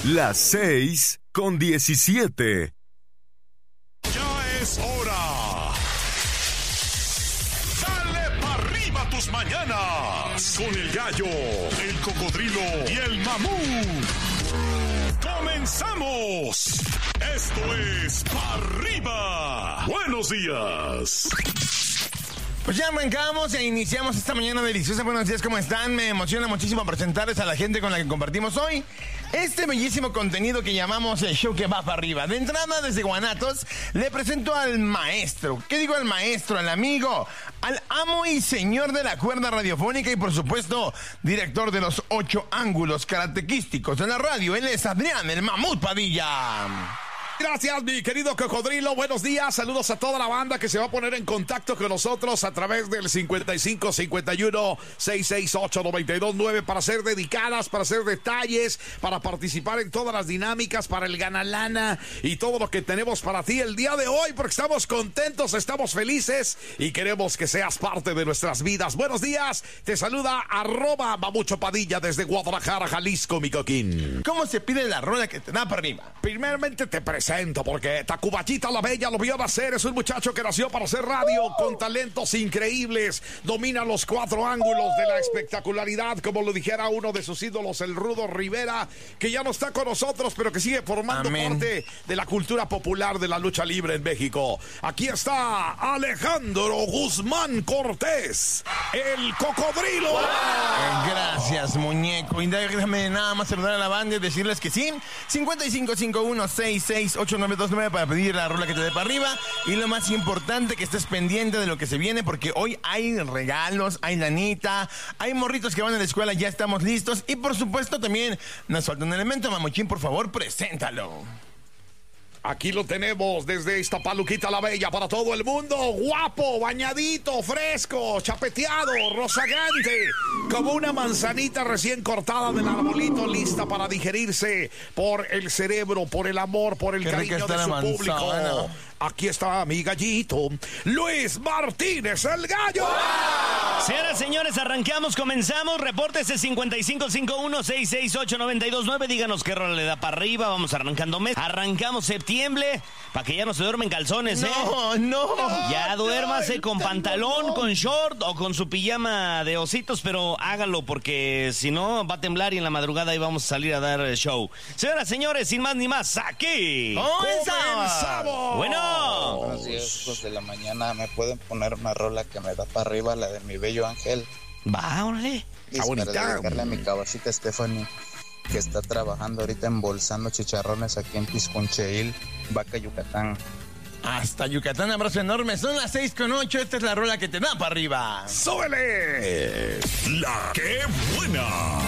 Las 6:17. Ya es hora. Dale pa' arriba tus mañanas. Con el gallo, el cocodrilo y el mamut. ¡Comenzamos! Esto es Pa' Arriba. Buenos días. Pues ya arrancamos e iniciamos esta mañana deliciosa. Buenos días, ¿cómo están? Me emociona muchísimo presentarles a la gente con la que compartimos hoy este bellísimo contenido que llamamos el show que va para arriba. De entrada, desde Guanatos, le presento al maestro. ¿Qué digo al maestro? Al amigo, al amo y señor de la cuerda radiofónica y, por supuesto, director de los 8 ángulos característicos de la radio. Él es Adrián, el Mamut Padilla. Gracias, mi querido cocodrilo. Buenos días. Saludos a toda la banda que se va a poner en contacto con nosotros a través del 55 51 668 929 para ser dedicadas, para hacer detalles, para participar en todas las dinámicas, para el ganalana y todo lo que tenemos para ti el día de hoy, porque estamos contentos, estamos felices y queremos que seas parte de nuestras vidas. Buenos días. Te saluda @Mamucho Padilla desde Guadalajara, Jalisco, mi coquín. ¿Cómo se pide la rola que te da para arriba? Primeramente te presento porque Tacubachita la Bella lo vio nacer. Es un muchacho que nació para hacer radio con talentos increíbles. Domina los 4 ángulos de la espectacularidad, como lo dijera uno de sus ídolos, el Rudo Rivera, que ya no está con nosotros, pero que sigue formando parte de la cultura popular de la lucha libre en México. Aquí está Alejandro Guzmán Cortés, el cocodrilo. Gracias, muñeco. Y déjame nada más saludar a la banda y decirles que sí. 5551668929 para pedir la rola que te dé para arriba. Y lo más importante, que estés pendiente de lo que se viene, porque hoy hay regalos, hay lanita, hay morritos que van a la escuela, ya estamos listos. Y por supuesto también nos falta un elemento. Mamuchín, por favor, preséntalo. Aquí lo tenemos desde Iztapaluquita la Bella para todo el mundo. Guapo, bañadito, fresco, chapeteado, rozagante, como una manzanita recién cortada del arbolito, lista para digerirse por el cerebro, por el amor, por el cariño de su público. Aquí está mi gallito, Luis Martínez, el gallo. ¡Wow! Señoras, señores, arrancamos, comenzamos. Repórtese 5551668929. Díganos qué rola le da para arriba. Vamos arrancando mes. Arrancamos septiembre para que ya no se duermen calzones, ¿eh? No. Ya duérmase con pantalón, con short o con su pijama de ositos, pero hágalo porque si no va a temblar y en la madrugada ahí vamos a salir a dar show. Señoras, señores, sin más ni más, aquí comenzamos. Bueno. Buenos días, hijos de la mañana. ¿Me pueden poner una rola que me da para arriba, la de mi bello ángel? Va, órale. Para dedicarle a mi caballita Stephanie, que está trabajando ahorita embolsando chicharrones aquí en Piscuncheil, Vaca, Yucatán. Hasta Yucatán, abrazo enorme. Son las 6:08. Esta es la rola que te da para arriba. ¡Súbele! La que buena.